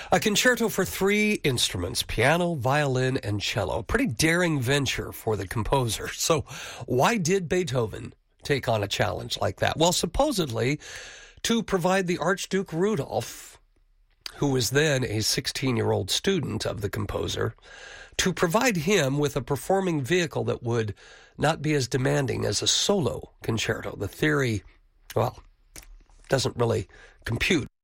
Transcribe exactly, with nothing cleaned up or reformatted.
A concerto for three instruments, piano, violin, and cello. A pretty daring venture for the composer. So why did Beethoven take on a challenge like that? Well, supposedly to provide the Archduke Rudolph, who was then a sixteen-year-old student of the composer, to provide him with a performing vehicle that would not be as demanding as a solo concerto. The theory, well, doesn't really compute.